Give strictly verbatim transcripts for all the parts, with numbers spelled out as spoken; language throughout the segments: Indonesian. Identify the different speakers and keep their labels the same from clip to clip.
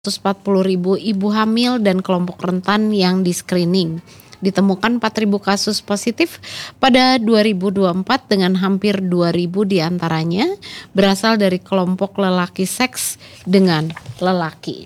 Speaker 1: seratus empat puluh ribu ibu hamil dan kelompok rentan yang di-screening. Ditemukan empat ribu kasus positif pada dua ribu dua puluh empat dengan hampir dua ribu diantaranya berasal dari kelompok lelaki seks dengan lelaki.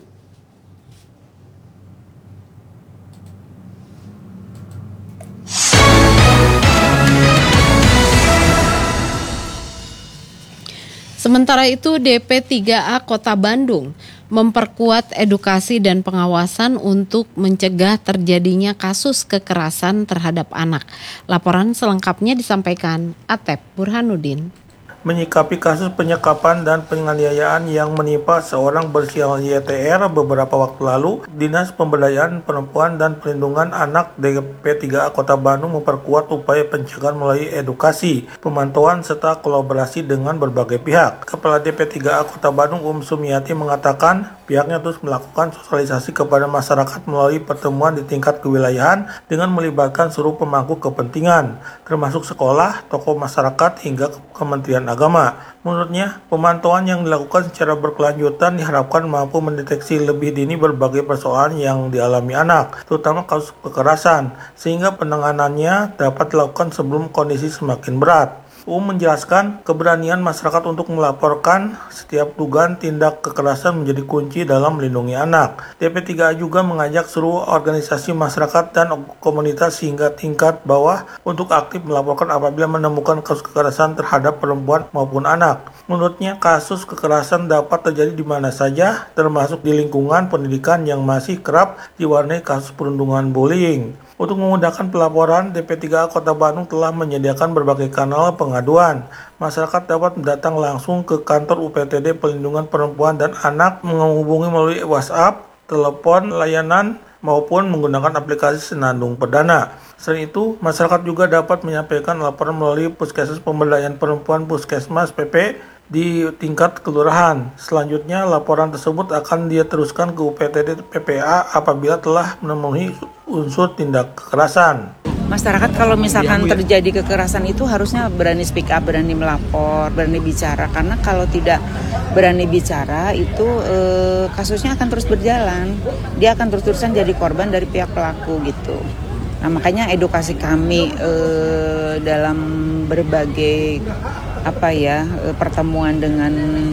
Speaker 1: Sementara itu, D P tiga A Kota Bandung memperkuat edukasi dan pengawasan untuk mencegah terjadinya kasus kekerasan terhadap anak. Laporan selengkapnya disampaikan Atep Burhanuddin.
Speaker 2: Menyikapi kasus penyekapan dan penganiayaan yang menimpa seorang berinisial Y T R beberapa waktu lalu, Dinas Pemberdayaan Perempuan dan Perlindungan Anak D P tiga A Kota Bandung memperkuat upaya pencegahan melalui edukasi, pemantauan, serta kolaborasi dengan berbagai pihak. Kepala D P tiga A Kota Bandung Um Sumiati mengatakan pihaknya terus melakukan sosialisasi kepada masyarakat melalui pertemuan di tingkat kewilayahan dengan melibatkan seluruh pemangku kepentingan, termasuk sekolah, tokoh masyarakat, hingga Kementerian Agama. Menurutnya, pemantauan yang dilakukan secara berkelanjutan diharapkan mampu mendeteksi lebih dini berbagai persoalan yang dialami anak, terutama kasus kekerasan, sehingga penanganannya dapat dilakukan sebelum kondisi semakin berat. U M menjelaskan keberanian masyarakat untuk melaporkan setiap dugaan tindak kekerasan menjadi kunci dalam melindungi anak. D P tiga A juga mengajak seluruh organisasi masyarakat dan komunitas hingga tingkat bawah untuk aktif melaporkan apabila menemukan kasus kekerasan terhadap perempuan maupun anak. Menurutnya, kasus kekerasan dapat terjadi di mana saja, termasuk di lingkungan pendidikan yang masih kerap diwarnai kasus perundungan bullying. Untuk memudahkan pelaporan, D P tiga A Kota Bandung telah menyediakan berbagai kanal pengaduan. Masyarakat dapat datang langsung ke kantor U P T D Pelindungan Perempuan dan Anak, menghubungi melalui WhatsApp, telepon layanan, maupun menggunakan aplikasi Senandung Perdana. Selain itu, masyarakat juga dapat menyampaikan laporan melalui Puskesmas Pemberdayaan Perempuan Puskesmas P P di tingkat kelurahan. Selanjutnya, laporan tersebut akan diteruskan ke U P T D P P A apabila telah memenuhi unsur tindak kekerasan.
Speaker 3: Masyarakat kalau misalkan terjadi kekerasan itu harusnya berani speak up, berani melapor, berani bicara. Karena kalau tidak berani bicara itu eh, kasusnya akan terus berjalan. Dia akan terus-terusan jadi korban dari pihak pelaku gitu. Nah, makanya edukasi kami eh, dalam berbagai apa ya eh, pertemuan dengan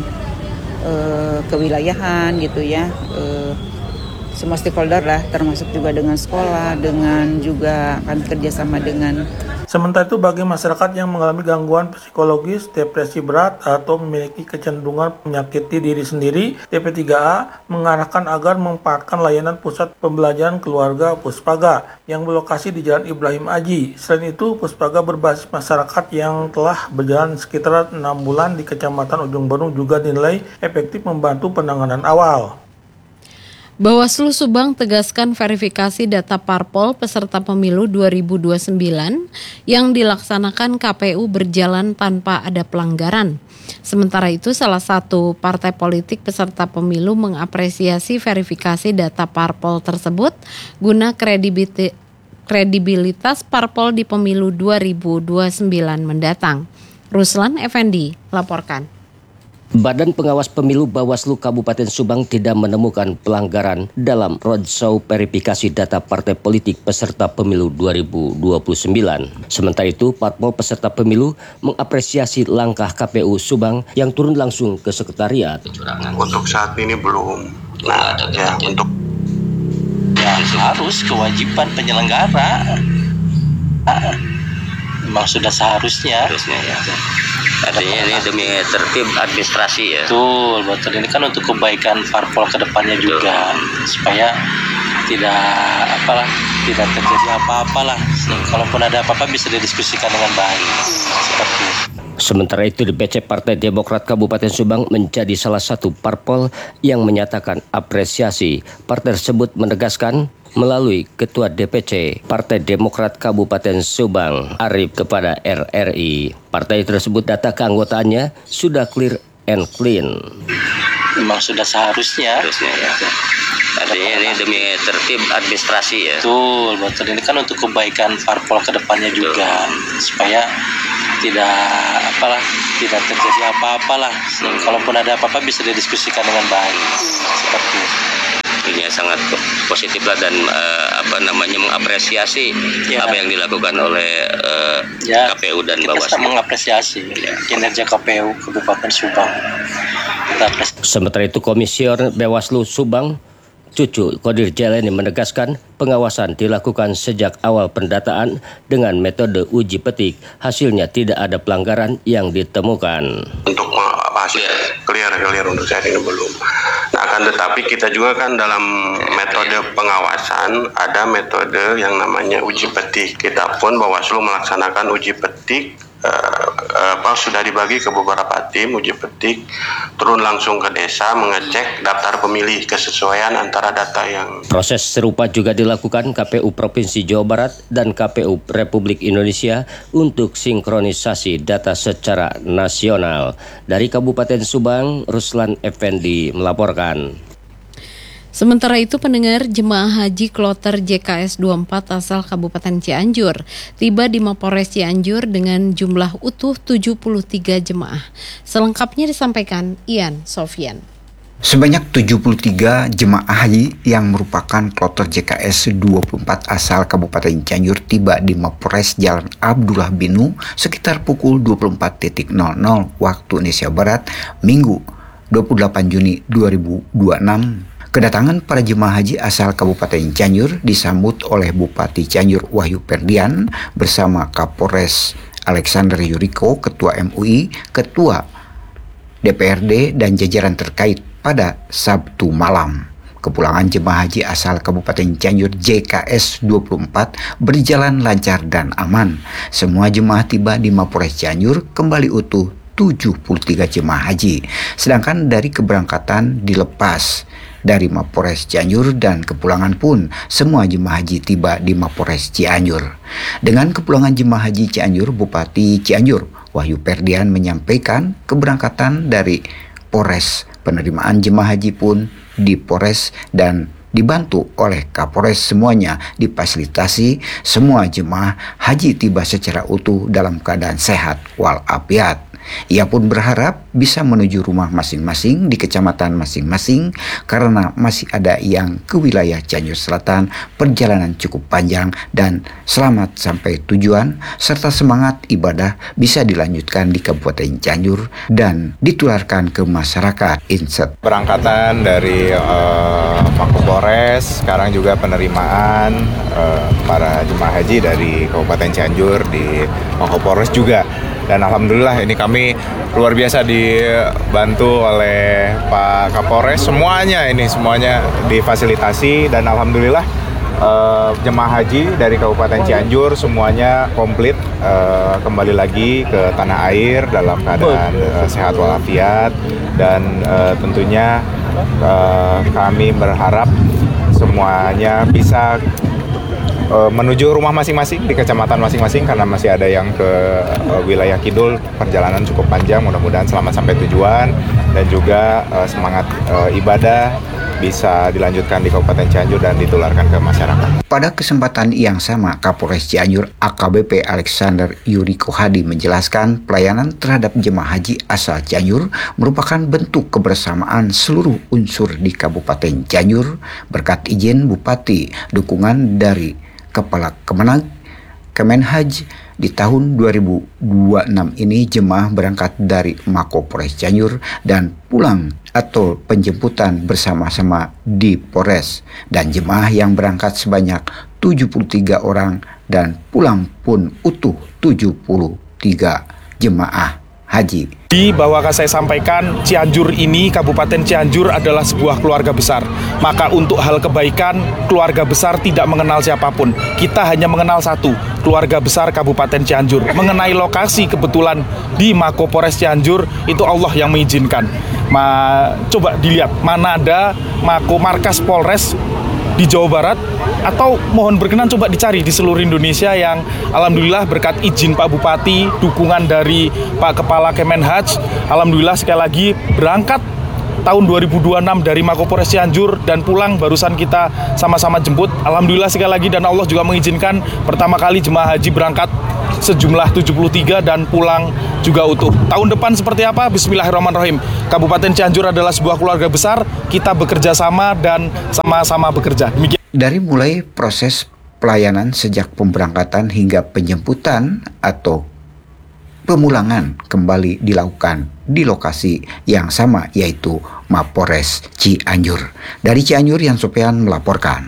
Speaker 3: eh, kewilayahan gitu ya. Eh, semua stakeholder lah, termasuk juga dengan sekolah, dengan juga kami kerjasama dengan.
Speaker 2: Sementara itu, bagi masyarakat yang mengalami gangguan psikologis, depresi berat, atau memiliki kecenderungan menyakiti diri sendiri, D P tiga A mengarahkan agar memanfaatkan layanan Pusat Pembelajaran Keluarga Puspaga yang berlokasi di Jalan Ibrahim Aji. Selain itu, Puspaga berbasis masyarakat yang telah berjalan sekitar enam bulan di Kecamatan Ujung Berung juga dinilai efektif membantu penanganan awal.
Speaker 1: Bawaslu Subang tegaskan verifikasi data parpol peserta pemilu dua ribu dua puluh sembilan yang dilaksanakan K P U berjalan tanpa ada pelanggaran. Sementara itu, salah satu partai politik peserta pemilu mengapresiasi verifikasi data parpol tersebut guna kredibilitas kredibilitas parpol di pemilu dua ribu dua puluh sembilan mendatang. Ruslan Effendi laporkan.
Speaker 4: Badan Pengawas Pemilu Bawaslu Kabupaten Subang tidak menemukan pelanggaran dalam roadshow verifikasi data partai politik peserta pemilu dua ribu dua puluh sembilan. Sementara itu, parpol peserta pemilu mengapresiasi langkah K P U Subang yang turun langsung ke sekretariat.
Speaker 5: Untuk saat ini belum. Nah, ya untuk
Speaker 6: ya harus kewajiban penyelenggara. Ah, memang sudah seharusnya. Harusnya ya. Artinya ini demi tertib administrasi ya. Betul, betul. Ini kan untuk kebaikan parpol ke depannya juga, supaya tidak apalah, tidak terjadi apa-apalah. Kalaupun ada apa-apa bisa didiskusikan dengan baik. Seperti itu.
Speaker 4: Sementara itu, D P C Partai Demokrat Kabupaten Subang menjadi salah satu parpol yang menyatakan apresiasi. Partai tersebut menegaskan melalui Ketua D P C Partai Demokrat Kabupaten Subang, Arif, kepada R R I. Partai tersebut data keanggotaannya sudah clear and clean.
Speaker 6: Memang sudah seharusnya. Harusnya ya. Artinya ini demi tertib administrasi ya. Betul, betul. Ini kan untuk kebaikan parpol ke depannya juga, supaya tidak apalah, tidak terjadi apa-apalah. Kalaupun ada apa-apa bisa didiskusikan dengan baik. Seperti itu. ya sangat positif lah dan uh, apa namanya mengapresiasi ya. Apa yang dilakukan oleh uh, ya, K P U dan Bawaslu. Kita mengapresiasi ya. Kinerja K P U Kabupaten Subang.
Speaker 4: Sementara itu Komisioner Bawaslu Subang Cucu Qodir Jailani menegaskan pengawasan dilakukan sejak awal pendataan dengan metode uji petik. Hasilnya tidak ada pelanggaran yang ditemukan.
Speaker 5: Untuk hasil clear, clear untuk saat ini belum. Nah, akan tetapi kita juga kan dalam metode pengawasan ada metode yang namanya uji petik. Kita pun Bawaslu melaksanakan uji petik. Uh, apa sudah dibagi ke beberapa tim uji petik, turun langsung ke desa mengecek daftar pemilih kesesuaian antara data yang.
Speaker 4: Proses serupa juga dilakukan K P U Provinsi Jawa Barat dan K P U Republik Indonesia untuk sinkronisasi data secara nasional. Dari Kabupaten Subang, Ruslan Effendi melaporkan.
Speaker 1: Sementara itu pendengar, jemaah haji kloter J K S dua puluh empat asal Kabupaten Cianjur tiba di Mapolres Cianjur dengan jumlah utuh tujuh puluh tiga jemaah. Selengkapnya disampaikan Ian Sofian.
Speaker 7: Sebanyak tujuh puluh tiga jemaah haji yang merupakan kloter J K S dua puluh empat asal Kabupaten Cianjur tiba di Mapolres Jalan Abdullah Binu sekitar pukul dua puluh empat nol nol waktu Indonesia Barat, Minggu dua puluh delapan Juni dua ribu dua puluh enam. Kedatangan para jemaah haji asal Kabupaten Cianjur disambut oleh Bupati Cianjur Wahyu Ferdian bersama Kapolres Alexander Yuriko, Ketua M U I, Ketua D P R D, dan jajaran terkait pada Sabtu malam. Kepulangan jemaah haji asal Kabupaten Cianjur J K S dua puluh empat berjalan lancar dan aman. Semua jemaah tiba di Mapolres Cianjur kembali utuh tujuh puluh tiga jemaah haji. Sedangkan dari keberangkatan dilepas dari Mapolres Cianjur dan kepulangan pun semua jemaah haji tiba di Mapolres Cianjur. Dengan kepulangan jemaah haji Cianjur, Bupati Cianjur Wahyu Ferdian menyampaikan keberangkatan dari Polres. Penerimaan jemaah haji pun di Polres dan dibantu oleh Kapolres. Semuanya difasilitasi, semua jemaah haji tiba secara utuh dalam keadaan sehat walafiat. Ia pun berharap bisa menuju rumah masing-masing di kecamatan masing-masing karena masih ada yang ke wilayah Cianjur Selatan. Perjalanan cukup panjang dan selamat sampai tujuan serta semangat ibadah bisa dilanjutkan di Kabupaten Cianjur dan ditularkan ke masyarakat. Insert
Speaker 8: Berangkatan dari uh, Mapolres, sekarang juga penerimaan uh, para jemaah haji dari Kabupaten Cianjur di Mapolres juga. Dan alhamdulillah ini kami luar biasa dibantu oleh Pak Kapolres, semuanya ini semuanya difasilitasi dan alhamdulillah uh, jemaah haji dari Kabupaten Cianjur semuanya komplit uh, kembali lagi ke tanah air dalam keadaan uh, sehat walafiat dan uh, tentunya uh, kami berharap semuanya bisa menuju rumah masing-masing di kecamatan masing-masing karena masih ada yang ke uh, wilayah kidul. Perjalanan cukup panjang, mudah-mudahan selamat sampai tujuan dan juga uh, semangat uh, ibadah bisa dilanjutkan di Kabupaten Cianjur dan ditularkan ke masyarakat.
Speaker 7: Pada kesempatan yang sama, Kapolres Cianjur A K B P Alexander Yuriko Hadi menjelaskan pelayanan terhadap jemaah haji asal Cianjur merupakan bentuk kebersamaan seluruh unsur di Kabupaten Cianjur berkat izin Bupati, dukungan dari Kepala Kemenag Kemenhaj. Di tahun dua ribu dua puluh enam ini jemaah berangkat dari Mako Polres Cianjur dan pulang atau penjemputan bersama-sama di Polres, dan jemaah yang berangkat sebanyak tujuh puluh tiga orang dan pulang pun utuh tujuh puluh tiga jemaah haji.
Speaker 9: Di bahwa saya sampaikan, Cianjur ini, Kabupaten Cianjur adalah sebuah keluarga besar. Maka untuk hal kebaikan, keluarga besar tidak mengenal siapapun. Kita hanya mengenal satu, keluarga besar Kabupaten Cianjur. Mengenai lokasi kebetulan di Mako Polres Cianjur, itu Allah yang mengizinkan. Ma, coba dilihat, mana ada Mako markas Polres di Jawa Barat, atau mohon berkenan coba dicari di seluruh Indonesia yang alhamdulillah berkat izin Pak Bupati, dukungan dari Pak Kepala Kemenhaj, alhamdulillah sekali lagi berangkat tahun dua ribu dua puluh enam dari Mako Polres Cianjur dan pulang barusan kita sama-sama jemput. Alhamdulillah sekali lagi dan Allah juga mengizinkan pertama kali jemaah haji berangkat sejumlah tujuh puluh tiga dan pulang juga utuh. Tahun depan seperti apa? Bismillahirrahmanirrahim. Kabupaten Cianjur adalah sebuah keluarga besar, kita bekerja sama dan sama-sama bekerja. Demikian.
Speaker 7: Dari mulai proses pelayanan sejak pemberangkatan hingga penjemputan atau pemulangan kembali dilakukan di lokasi yang sama, yaitu Mapores Cianjur. Dari Cianjur, Yan Sopian melaporkan.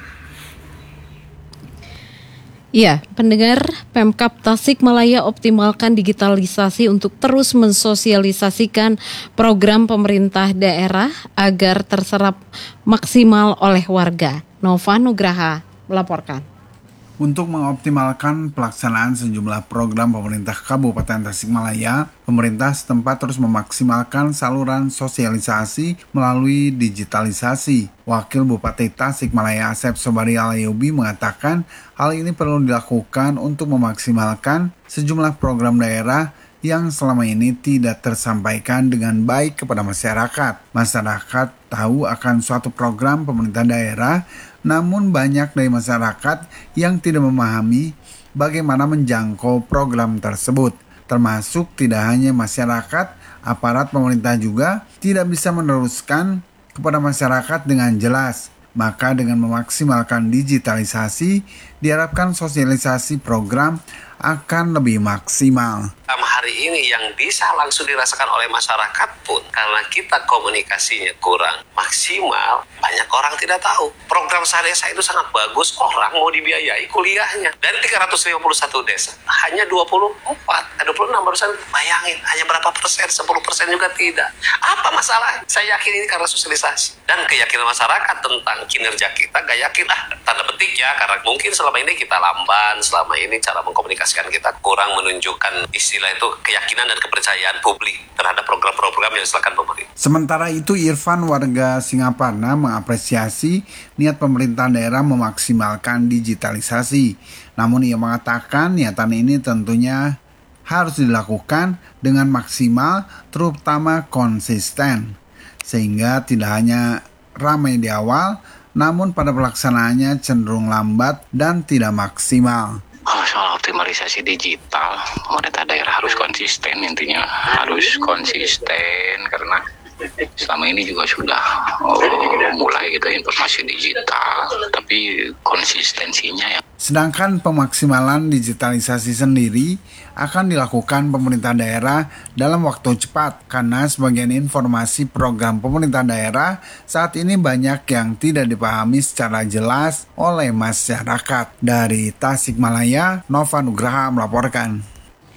Speaker 1: Ya, pendengar, Pemkab Tasikmalaya optimalkan digitalisasi untuk terus mensosialisasikan program pemerintah daerah agar terserap maksimal oleh warga. Nova Nugraha melaporkan.
Speaker 10: Untuk mengoptimalkan pelaksanaan sejumlah program pemerintah Kabupaten Tasikmalaya, pemerintah setempat terus memaksimalkan saluran sosialisasi melalui digitalisasi. Wakil Bupati Tasikmalaya Asep Sobari Alayubi mengatakan hal ini perlu dilakukan untuk memaksimalkan sejumlah program daerah yang selama ini tidak tersampaikan dengan baik kepada masyarakat. Masyarakat tahu akan suatu program pemerintah daerah, namun banyak dari masyarakat yang tidak memahami bagaimana menjangkau program tersebut. Termasuk tidak hanya masyarakat, aparat pemerintah juga tidak bisa meneruskan kepada masyarakat dengan jelas. Maka dengan memaksimalkan digitalisasi, diharapkan sosialisasi program akan lebih maksimal.
Speaker 11: Hari ini yang bisa langsung dirasakan oleh masyarakat pun karena kita komunikasinya kurang maksimal, banyak orang tidak tahu. Program Sadesa itu sangat bagus, orang mau dibiayai kuliahnya. Dari tiga ratus lima puluh satu desa, hanya dua puluh empat, dua puluh enam barusan, bayangin, hanya berapa persen, sepuluh persen juga tidak. Apa masalah? Saya yakin ini karena sosialisasi. Dan keyakinan masyarakat tentang kinerja kita, gak yakin lah, tanda petik ya, karena mungkin selama ini kita lamban, selama ini cara mengkomunikasikan kita kurang menunjukkan istilah itu keyakinan dan kepercayaan publik terhadap program-program yang dilakukan pemerintah.
Speaker 10: Sementara itu, Irfan warga Singaparna mengapresiasi niat pemerintah daerah memaksimalkan digitalisasi. Namun ia mengatakan niatan ini tentunya harus dilakukan dengan maksimal, terutama konsisten, sehingga tidak hanya ramai di awal, namun pada pelaksanaannya cenderung lambat dan tidak maksimal.
Speaker 12: Kalau soal optimalisasi digital, pemerintah daerah harus konsisten, intinya harus konsisten karena selama ini juga sudah oh, mulai gitu informasi digital, tapi konsistensinya ya.
Speaker 10: Sedangkan pemaksimalan digitalisasi sendiri akan dilakukan pemerintah daerah dalam waktu cepat karena sebagian informasi program pemerintah daerah saat ini banyak yang tidak dipahami secara jelas oleh masyarakat. Dari Tasikmalaya, Nova Nugraha melaporkan.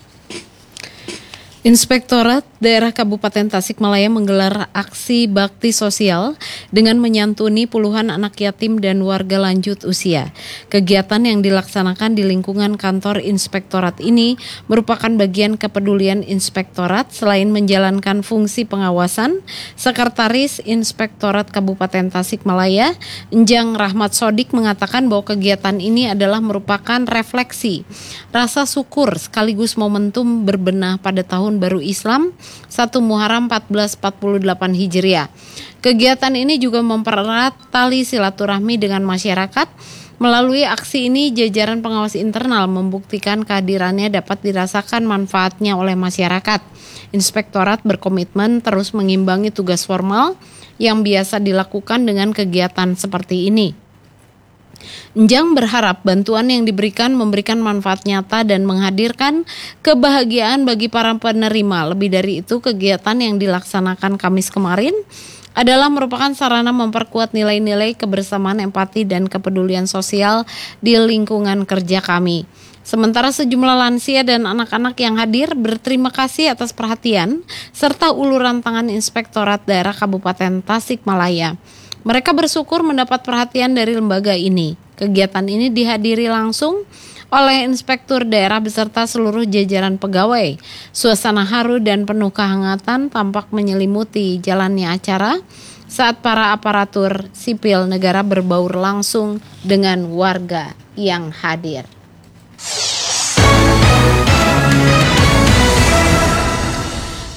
Speaker 1: Inspektorat Daerah Kabupaten Tasikmalaya menggelar aksi bakti sosial dengan menyantuni puluhan anak yatim dan warga lanjut usia. Kegiatan yang dilaksanakan di lingkungan kantor Inspektorat ini merupakan bagian kepedulian Inspektorat selain menjalankan fungsi pengawasan. Sekretaris Inspektorat Kabupaten Tasikmalaya, Enjang Rahmat Sodik, mengatakan bahwa kegiatan ini adalah merupakan refleksi rasa syukur sekaligus momentum berbenah pada tahun baru Islam satu Muharram seribu empat ratus empat puluh delapan Hijriah. Kegiatan ini juga mempererat tali silaturahmi dengan masyarakat. Melalui aksi ini, jajaran pengawas internal membuktikan kehadirannya dapat dirasakan manfaatnya oleh masyarakat. Inspektorat berkomitmen terus mengimbangi tugas formal yang biasa dilakukan dengan kegiatan seperti ini. Enjang berharap bantuan yang diberikan memberikan manfaat nyata dan menghadirkan kebahagiaan bagi para penerima. Lebih dari itu, kegiatan yang dilaksanakan Kamis kemarin adalah merupakan sarana memperkuat nilai-nilai kebersamaan, empati, dan kepedulian sosial di lingkungan kerja kami. Sementara sejumlah lansia dan anak-anak yang hadir berterima kasih atas perhatian serta uluran tangan Inspektorat Daerah Kabupaten Tasikmalaya. Mereka bersyukur mendapat perhatian dari lembaga ini. Kegiatan ini dihadiri langsung oleh Inspektur Daerah beserta seluruh jajaran pegawai. Suasana haru dan penuh kehangatan tampak menyelimuti jalannya acara saat para aparatur sipil negara berbaur langsung dengan warga yang hadir.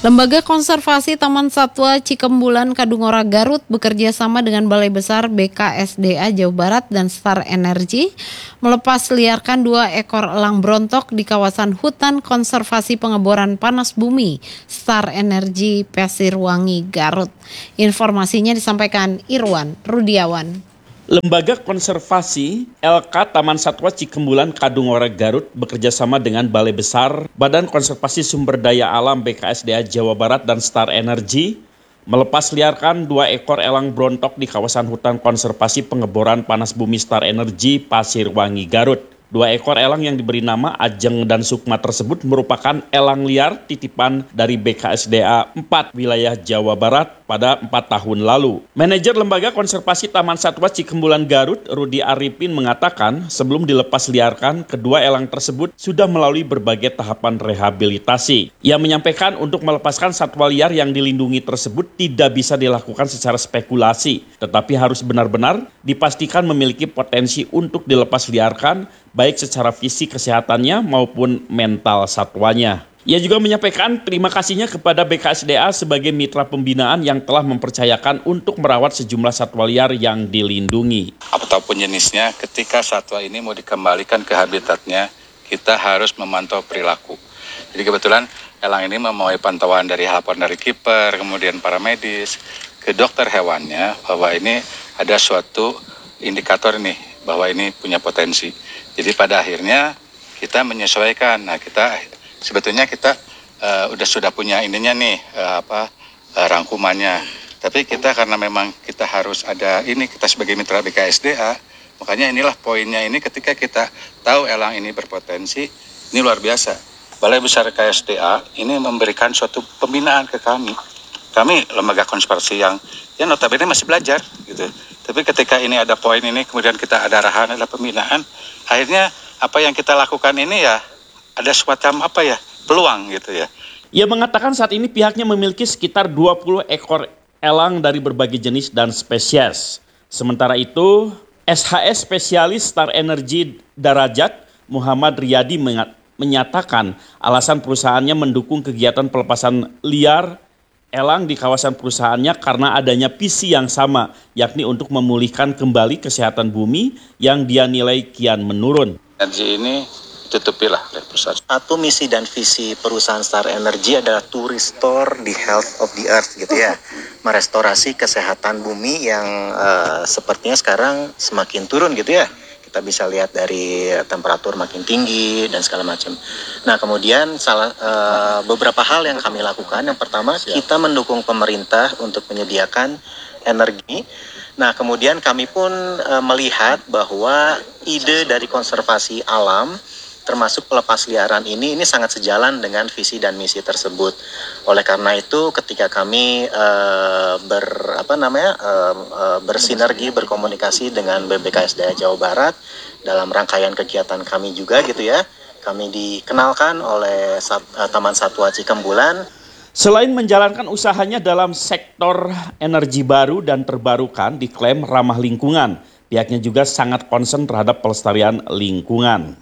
Speaker 1: Lembaga Konservasi Taman Satwa Cikembulan Kadungora Garut bekerja sama dengan Balai Besar B K S D A Jawa Barat dan Star Energy melepas liarkan dua ekor elang brontok di kawasan hutan konservasi pengeboran panas bumi Star Energy Pasirwangi Garut. Informasinya disampaikan Irwan Rudiawan.
Speaker 13: Lembaga Konservasi L K Taman Satwa Cikembulan Kadungora Garut bekerjasama dengan Balai Besar Badan Konservasi Sumber Daya Alam B K S D A Jawa Barat dan Star Energy melepas liarkan dua ekor elang brontok di kawasan hutan konservasi pengeboran panas bumi Star Energy Pasirwangi Garut. Dua ekor elang yang diberi nama Ajeng dan Sukma tersebut merupakan elang liar titipan dari B K S D A empat wilayah Jawa Barat pada empat tahun lalu. Manajer Lembaga Konservasi Taman Satwa Cikembulan Garut, Rudi Arifin mengatakan sebelum dilepas liarkan, kedua elang tersebut sudah melalui berbagai tahapan rehabilitasi. Ia menyampaikan untuk melepaskan satwa liar yang dilindungi tersebut tidak bisa dilakukan secara spekulasi, tetapi harus benar-benar dipastikan memiliki potensi untuk dilepas liarkan, baik secara fisik kesehatannya maupun mental satwanya. Ia juga menyampaikan terima kasihnya kepada B K S D A sebagai mitra pembinaan yang telah mempercayakan untuk merawat sejumlah satwa liar yang dilindungi.
Speaker 14: Apapun jenisnya, ketika satwa ini mau dikembalikan ke habitatnya, kita harus memantau perilaku. Jadi kebetulan elang ini memenuhi pantauan dari laporan dari kiper, kemudian para medis, ke dokter hewannya bahwa ini ada suatu indikator nih bahwa ini punya potensi. Jadi pada akhirnya kita menyesuaikan. Nah, kita sebetulnya kita uh, udah sudah punya ininya nih uh, apa uh, rangkumannya. Tapi kita karena memang kita harus ada ini, kita sebagai mitra B K S D A, makanya inilah poinnya ini ketika kita tahu elang ini berpotensi, ini luar biasa. Balai Besar K S D A ini memberikan suatu pembinaan ke kami. Kami lembaga konservasi yang ya notabene masih belajar gitu. Tapi ketika ini ada poin ini, kemudian kita ada arahan, ada pembinaan, akhirnya apa yang kita lakukan ini ya ada semacam apa ya, peluang gitu ya.
Speaker 13: Ia mengatakan saat ini pihaknya memiliki sekitar dua puluh ekor elang dari berbagai jenis dan spesies. Sementara itu, S H S Spesialis Star Energy Darajat Muhammad Riyadi menyatakan alasan perusahaannya mendukung kegiatan pelepasan liar elang di kawasan perusahaannya karena adanya visi yang sama, yakni untuk memulihkan kembali kesehatan bumi yang dia nilai kian menurun.
Speaker 14: Energi ini tutupilah oleh perusahaan.
Speaker 15: Satu misi dan visi perusahaan Star Energy adalah to restore the health of the earth gitu ya. Merestorasi kesehatan bumi yang uh, sepertinya sekarang semakin turun gitu ya. Kita bisa lihat dari temperatur makin tinggi dan segala macam. Nah, kemudian salah uh, beberapa hal yang kami lakukan. Yang pertama, kita mendukung pemerintah untuk menyediakan energi. Nah, kemudian kami pun uh, melihat bahwa ide dari konservasi alam termasuk pelepas liaran ini ini sangat sejalan dengan visi dan misi tersebut. Oleh karena itu, ketika kami uh, ber apa namanya uh, uh, bersinergi berkomunikasi dengan B B K S D A Jawa Barat dalam rangkaian kegiatan kami juga gitu ya, kami dikenalkan oleh Sat, uh, Taman Satwa Cikembulan.
Speaker 13: Selain menjalankan usahanya dalam sektor energi baru dan terbarukan diklaim ramah lingkungan, pihaknya juga sangat concern terhadap pelestarian lingkungan.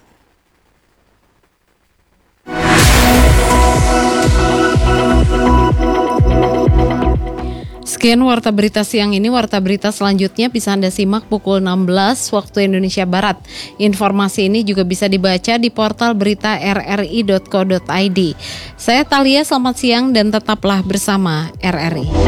Speaker 1: Sekian Warta Berita siang ini. Warta Berita selanjutnya bisa Anda simak pukul enam belas waktu Indonesia Barat. Informasi ini juga bisa dibaca di portal berita r r i dot co dot i d. Saya Talia, selamat siang dan tetaplah bersama R R I.